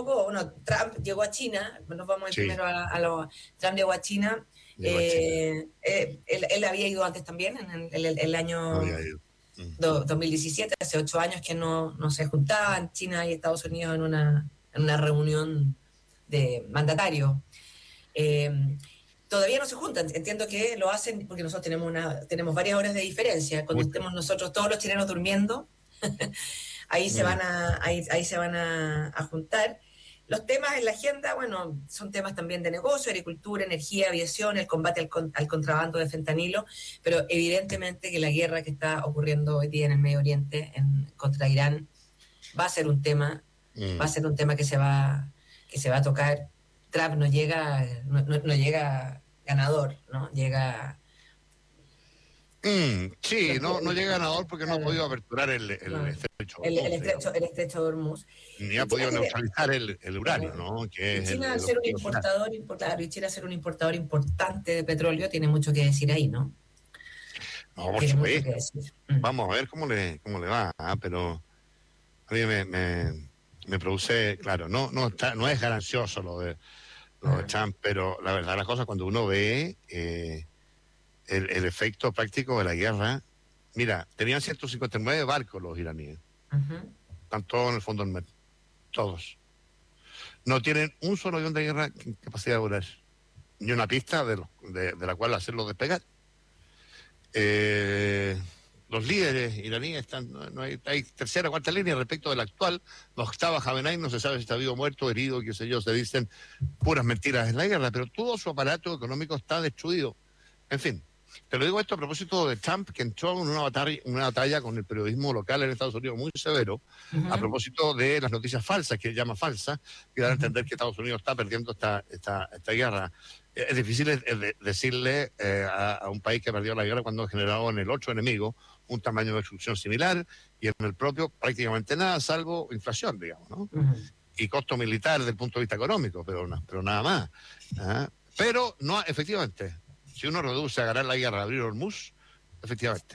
poco, bueno, Trump llegó a China, nos vamos primero a lo... Trump llegó a China, él había ido antes también, en el año 2017, hace 8 años que no se juntaban China y Estados Unidos en una reunión de mandatarios. Todavía no se juntan, entiendo que lo hacen porque nosotros tenemos varias horas de diferencia, cuando estemos nosotros todos los chilenos durmiendo, ahí se van a juntar. Los temas en la agenda, bueno, son temas también de negocio, agricultura, energía, aviación, el combate al contrabando de fentanilo, pero evidentemente que la guerra que está ocurriendo hoy día en el Medio Oriente contra Irán va a ser un tema, que se va a tocar. Trump no llega ganador, ¿no? Llega... no llega ganador porque no ha podido aperturar el estrecho. El estrecho de Hormuz. Ni ha podido neutralizar el uranio, ¿no? Que es China, al ser un importador, y China ser un importador importante de petróleo, tiene mucho que decir ahí, ¿no? No, por supuesto. Vamos a ver cómo le va, pero a mí me produce, claro, no es ganancioso lo de Trump, pero la verdad las cosas, cuando uno ve el efecto práctico de la guerra, mira, tenían 159 barcos los iraníes, están todos en el fondo del mar, todos. No tienen un solo avión de guerra con capacidad de volar, ni una pista de la cual hacerlo despegar. Los líderes iraníes están, hay tercera o cuarta línea respecto del actual. Mostafa Khamenei no se sabe si está vivo, muerto, herido, qué sé yo, se dicen puras mentiras en la guerra, pero todo su aparato económico está destruido. En fin, te lo digo esto a propósito de Trump, que entró en una batalla con el periodismo local en Estados Unidos muy severo, a propósito de las noticias falsas, que él llama falsas, que dan a entender que Estados Unidos está perdiendo esta guerra. Es difícil decirle a un país que perdió la guerra cuando ha generado en el otro enemigo un tamaño de destrucción similar y en el propio prácticamente nada, salvo inflación, digamos, ¿no? Y costo militar desde el punto de vista económico, pero nada más. Pero no, efectivamente, si uno reduce a ganar la guerra, a abrir Hormuz, efectivamente,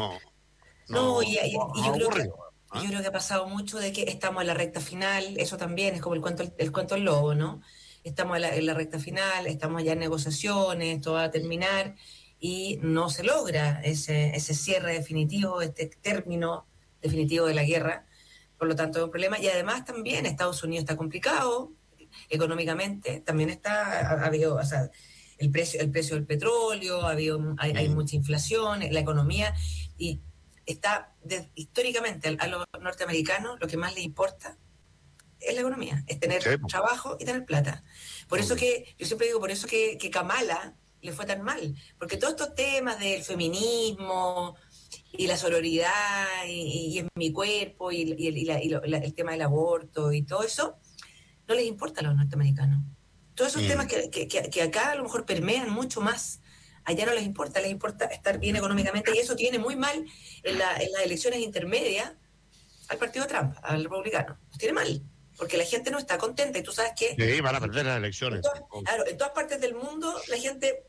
yo creo que ha pasado mucho de que estamos en la recta final, eso también es como el cuento del lobo, ¿no? Estamos en la recta final, estamos ya en negociaciones, esto va a terminar y no se logra ese cierre definitivo, este término definitivo de la guerra. Por lo tanto, es un problema. Y además también Estados Unidos está complicado económicamente, también ha habido, o sea, el precio del petróleo, hay mucha inflación, la economía, y está históricamente a los norteamericanos lo que más les importa es la economía, es tener trabajo y tener plata. Por eso que, yo siempre digo, que Kamala le fue tan mal, porque todos estos temas del feminismo y la sororidad y en mi cuerpo y el tema del aborto y todo eso, no les importa a los norteamericanos. Todos esos temas que acá a lo mejor permean mucho más, allá no les importa estar bien económicamente, y eso tiene muy mal en las elecciones intermedias al partido de Trump, al republicano. Los tiene mal, porque la gente no está contenta, y tú sabes que... Sí, van a perder las elecciones. En todas partes del mundo la gente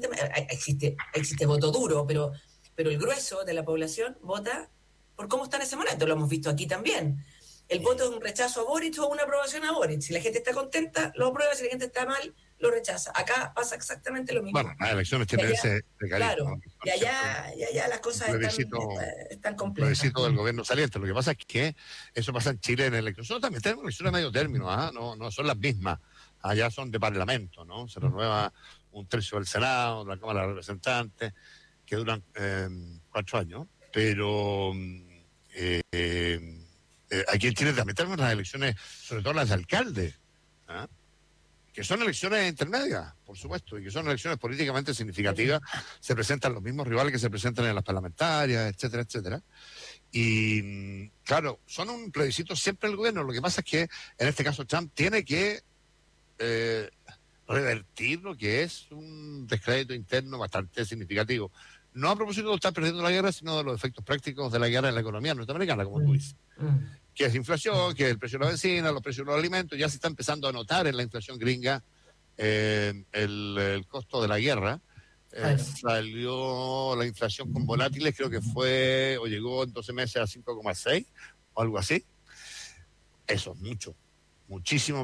existe voto duro, pero el grueso de la población vota por cómo está en ese momento. Lo hemos visto aquí también. El voto es un rechazo a Boric o una aprobación a Boric. Si la gente está contenta, lo aprueba; si la gente está mal, lo rechaza. Acá pasa exactamente lo mismo. Bueno, las elecciones tienen ese carisma. Claro, ¿no? y allá las cosas están complejas. Plebiscito del gobierno saliente. Lo que pasa es que eso pasa en Chile en elecciones. Nosotros también tenemos elecciones a medio término, no son las mismas. Allá son de parlamento, ¿no? Se renueva un tercio del Senado, de la Cámara de Representantes, que duran 4 años. Pero aquí en Chile también tenemos las elecciones, sobre todo las de alcalde, que son elecciones intermedias, por supuesto, y que son elecciones políticamente significativas. Se presentan los mismos rivales que se presentan en las parlamentarias, etcétera, etcétera. Y claro, son un plebiscito siempre el gobierno. Lo que pasa es que en este caso Trump tiene que revertir lo que es un descrédito interno bastante significativo. No a propósito de estar perdiendo la guerra, sino de los efectos prácticos de la guerra en la economía norteamericana, como tú dices. Que es inflación, que es el precio de la benzina, los precios de los alimentos. Ya se está empezando a notar en la inflación gringa el costo de la guerra. Salió la inflación con volátiles, creo que fue, o llegó en 12 meses a 5,6 o algo así. Eso es mucho, muchísimo